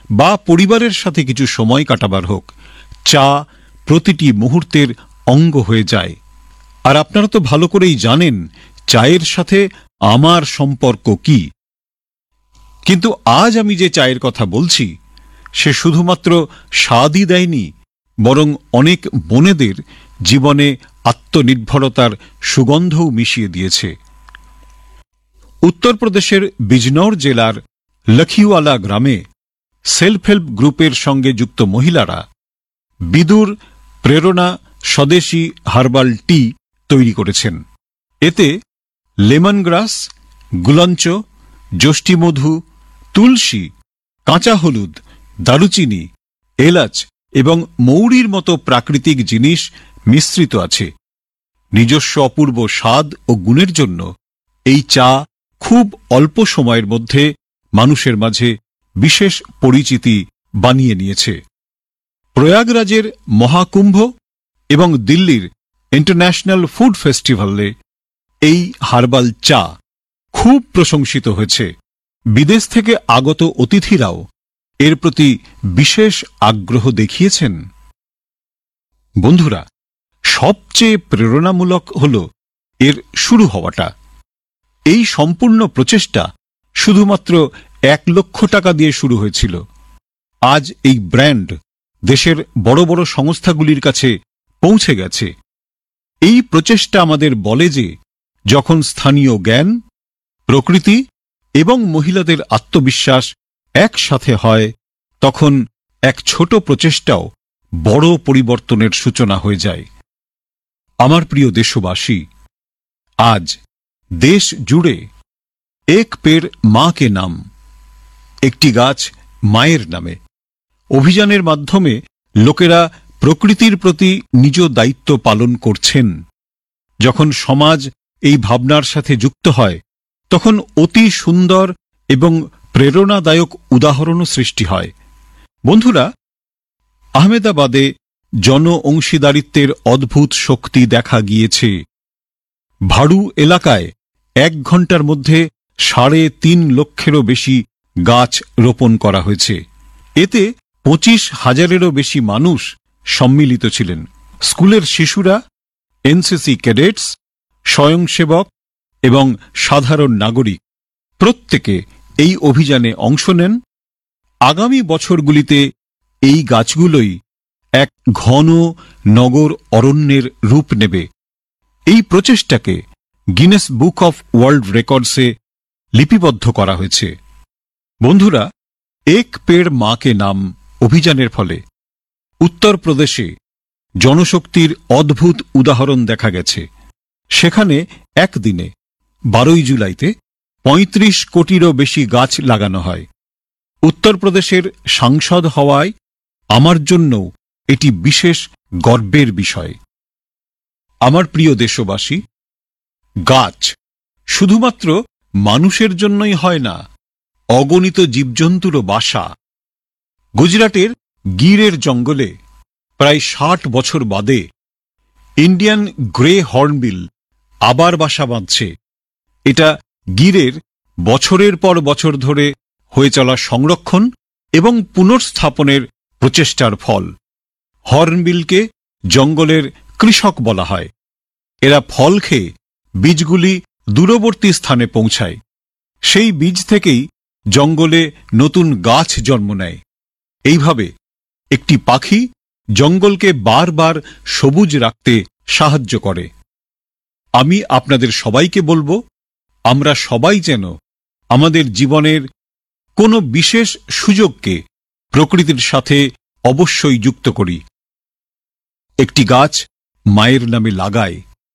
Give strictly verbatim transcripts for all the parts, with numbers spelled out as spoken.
বা পরিবারের সাথে কিছু সময় কাটাবার হোক, চা প্রতিটি মুহূর্তের অঙ্গ হয়ে যায়। আর আপনারা তো ভালো করেই জানেন চায়ের সাথে আমার সম্পর্ক কি। কিন্তু আজ আমি যে চায়ের কথা বলছি সে শুধুমাত্র স্বাদই দেয়নি, বরং অনেক বোনেদের জীবনে আত্মনির্ভরতার সুগন্ধও মিশিয়ে দিয়েছে। উত্তরপ্রদেশের বিজনৌর জেলার লখিওয়ালা গ্রামে সেলফ হেল্প গ্রুপের সঙ্গে যুক্ত মহিলারা বিদুর প্রেরণা স্বদেশী হার্বাল টি তৈরি করেছেন। এতে লেমন গ্রাস, গুলঞ্চ, যষ্টিমধু, তুলসী, কাঁচা হলুদ, দারুচিনি, এলাচ এবং মৌরির মতো প্রাকৃতিক জিনিস মিশ্রিত আছে। নিজস্ব অপূর্ব স্বাদ ও গুণের জন্য এই চা খুব অল্প সময়ের মধ্যে মানুষের মাঝে বিশেষ পরিচিতি বানিয়ে নিয়েছে। প্রয়াগরাজের মহাকুম্ভ এবং দিল্লির ইন্টারন্যাশনাল ফুড ফেস্টিভ্যালে এই হার্বাল চা খুব প্রশংসিত হয়েছে। বিদেশ থেকে আগত অতিথিরাও এর প্রতি বিশেষ আগ্রহ দেখিয়েছেন। বন্ধুরা, সবচেয়ে প্রেরণামূলক হল এর শুরু হওয়াটা। এই সম্পূর্ণ প্রচেষ্টা শুধুমাত্র এক লক্ষ টাকা দিয়ে শুরু হয়েছিল। আজ এই ব্র্যান্ড দেশের বড় বড় সংস্থাগুলির কাছে পৌঁছে গেছে। এই প্রচেষ্টা আমাদের বলে যে যখন স্থানীয় জ্ঞান, প্রকৃতি এবং মহিলাদের আত্মবিশ্বাস একসাথে হয়, তখন এক ছোট প্রচেষ্টাও বড় পরিবর্তনের সূচনা হয়ে যায়। আমার প্রিয় দেশবাসী, আজ দেশ জুড়ে এক পেড় মা কে নাম, একটি গাছ মায়ের নামে অভিযানের মাধ্যমে লোকেরা প্রকৃতির প্রতি নিজ দায়িত্ব পালন করছেন। যখন সমাজ এই ভাবনার সাথে যুক্ত হয়, তখন অতি সুন্দর এবং প্রেরণাদায়ক উদাহরণও সৃষ্টি হয়। বন্ধুরা, আহমেদাবাদে জন অংশীদারিত্বের অদ্ভুত শক্তি দেখা গিয়েছে। ভাড়ু এলাকায় এক ঘন্টার মধ্যে সাড়ে তিন লক্ষেরও বেশি গাছ রোপণ করা হয়েছে। এতে পঁচিশ হাজারেরও বেশি মানুষ সম্মিলিত ছিলেন। স্কুলের শিশুরা, এনসিসি ক্যাডেটস, স্বয়ংসেবক এবং সাধারণ নাগরিক প্রত্যেকে এই অভিযানে অংশ নেন। আগামী বছরগুলিতে এই গাছগুলোই এক ঘন নগর অরণ্যের রূপ নেবে। এই প্রচেষ্টাকে গিনেস বুক অফ ওয়ার্ল্ড রেকর্ডসে লিপিবদ্ধ করা হয়েছে। বন্ধুরা, এক পেড় মা কে নাম অভিযানের ফলে উত্তরপ্রদেশে জনশক্তির অদ্ভুত উদাহরণ দেখা গেছে। সেখানে একদিনে বারোই জুলাইতে পঁয়ত্রিশ কোটিরও বেশি গাছ লাগানো হয়। উত্তরপ্রদেশের সাংসদ হওয়ায় আমার জন্য এটি বিশেষ গর্বের বিষয়। আমার প্রিয় দেশবাসী, গাছ শুধুমাত্র মানুষের জন্যই হয় না, অগণিত জীবজন্তুরও বাসা। গুজরাটের গিরের জঙ্গলে প্রায় ষাট বছর বাদে ইন্ডিয়ান গ্রে হর্নবিল আবার বাসা বাঁধছে। এটা গিরের বছরের পর বছর ধরে হয়ে চলা সংরক্ষণ এবং পুনর্স্থাপনের প্রচেষ্টার ফল। হর্নবিলকে জঙ্গলের কৃষক বলা হয়। এরা ফল খেয়ে বীজগুলি দূরবর্তী স্থানে পৌঁছায়। সেই বীজ থেকেই জঙ্গলে নতুন গাছ জন্ম নেয়। এইভাবে একটি পাখি জঙ্গলকে বারবার সবুজ রাখতে সাহায্য করে। আমি আপনাদের সবাইকে বলবো, আমরা সবাই যেন আমাদের জীবনের কোনো বিশেষ সুযোগকে প্রকৃতির সাথে অবশ্যই যুক্ত করি। একটি গাছ মায়ের নামে লাগাই।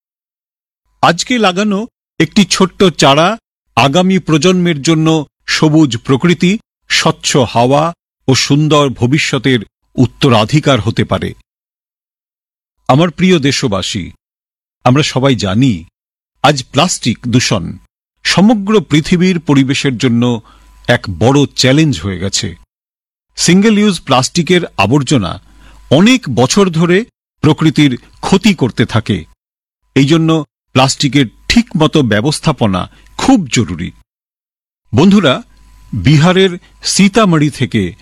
আজকে লাগানো একটি ছোট্ট চারা আগামী প্রজন্মের জন্য সবুজ প্রকৃতি, স্বচ্ছ হাওয়া ও সুন্দর ভবিষ্যতের উত্তরাধিকার হতে পারে। আমার প্রিয় দেশবাসী, আমরা সবাই জানি আজ প্লাস্টিক দূষণ সমগ্র পৃথিবীর পরিবেশের জন্য এক বড় চ্যালেঞ্জ হয়ে গেছে। সিঙ্গেল ইউজ প্লাস্টিকের আবর্জনা অনেক বছর ধরে প্রকৃতির ক্ষতি করতে থাকে। এই জন্য প্লাস্টিকের ঠিকমতো ব্যবস্থাপনা খুব জরুরি। বন্ধুরা, বিহারের সীতামঢ়ি থেকে